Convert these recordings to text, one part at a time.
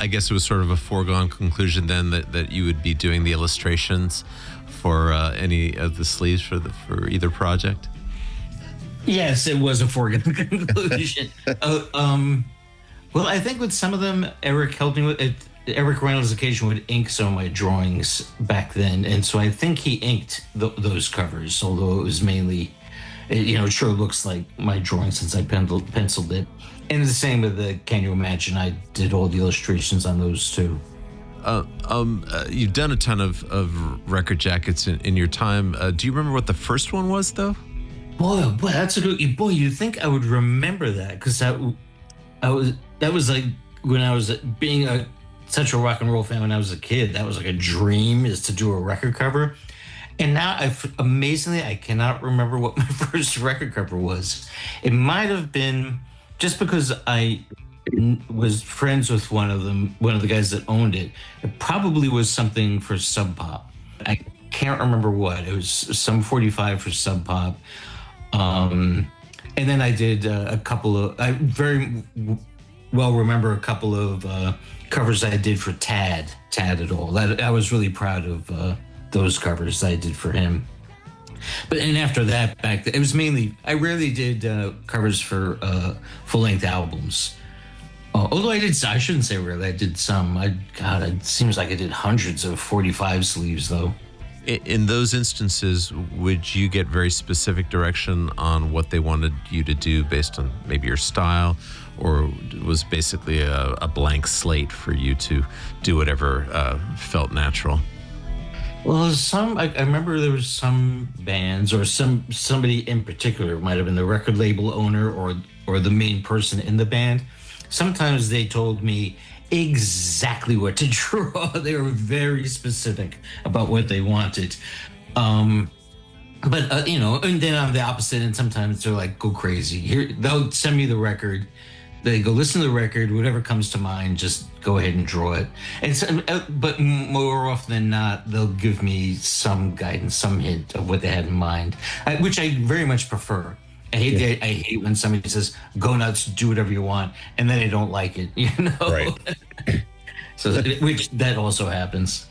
I guess it was sort of a foregone conclusion then that you would be doing the illustrations for any of the sleeves for either project. Yes, it was a foregone conclusion. Well, I think with some of them, Eric helped me with it. Eric Reynolds occasionally would ink some of my drawings back then, and so I think he inked those covers, although it was mainly, it sure looks like my drawing since I penciled it. And the same with the Can You Imagine? I did all the illustrations on those too. You've done a ton of record jackets in your time. Do you remember what the first one was, though? Boy, that's a good. Boy, you'd think I would remember that, because that was like when I was being such a rock and roll fan when I was a kid. That was like a dream, is to do a record cover. And now, amazingly, I cannot remember what my first record cover was. It might have been just because I was friends with one of the guys that owned it. It probably was something for Sub Pop. I can't remember what. It was some 45 for Sub Pop. And then I did a couple of, I very well remember a couple of covers I did for Tad at all. I was really proud of those covers I did for him. But and after that, it was mainly, I rarely did covers for full-length albums. Although I shouldn't say rarely, I did some. It seems like I did hundreds of 45 sleeves though. In those instances, would you get very specific direction on what they wanted you to do based on maybe your style, or was basically a blank slate for you to do whatever felt natural? Well, I remember there was some bands or somebody in particular, might have been the record label owner or the main person in the band. Sometimes they told me exactly what to draw. They were very specific about what they wanted. And then on the opposite end, sometimes they're like, go crazy. Here, they'll send me the record. They go, listen to the record, whatever comes to mind, just go ahead and draw it. But more often than not, they'll give me some guidance, some hint of what they had in mind, which I very much prefer. I hate when somebody says, go nuts, do whatever you want, and then I don't like it, Right. So, which that also happens.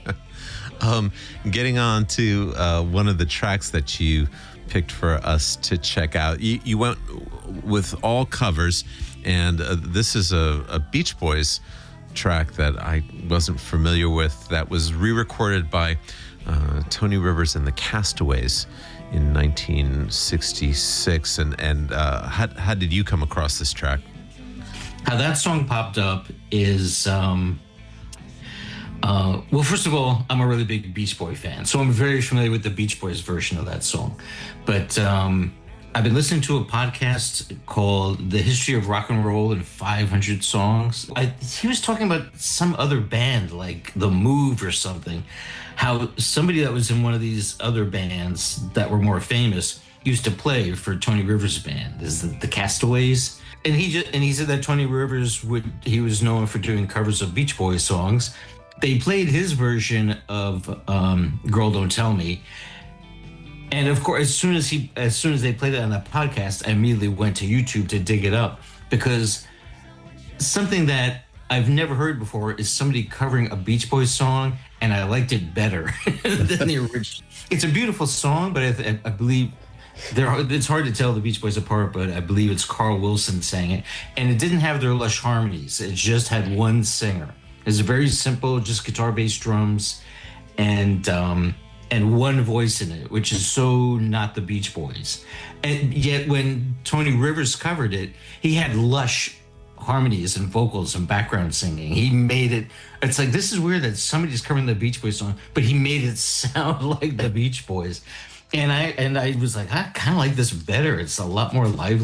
Getting on to one of the tracks that you picked for us to check out. You went with all covers, and this is a Beach Boys track that I wasn't familiar with, that was re-recorded by Tony Rivers and the Castaways in 1966. And how did you come across this track? How that song popped up is, well, first of all, I'm a really big Beach Boy fan, so I'm very familiar with the Beach Boys version of that song. But I've been listening to a podcast called The History of Rock and Roll in 500 Songs. He was talking about some other band, like The Move or something, how somebody that was in one of these other bands that were more famous used to play for Tony Rivers' band, is the Castaways. And he said that Tony Rivers he was known for doing covers of Beach Boys songs. They played his version of Girl Don't Tell Me. And of course, as soon as they played it on that podcast, I immediately went to YouTube to dig it up, because something that I've never heard before is somebody covering a Beach Boys song, and I liked it better than the original. It's a beautiful song, but I believe it's hard to tell the Beach Boys apart, but I believe it's Carl Wilson sang it. And it didn't have their lush harmonies. It just had one singer. It's very simple, just guitar, bass, drums, and one voice in it, which is so not the Beach Boys. And yet when Tony Rivers covered it, he had lush harmonies and vocals and background singing. He made it, it's like, this is weird that somebody's covering the Beach Boys song, but he made it sound like the Beach Boys. And I was like, I kind of like this better. It's a lot more lively.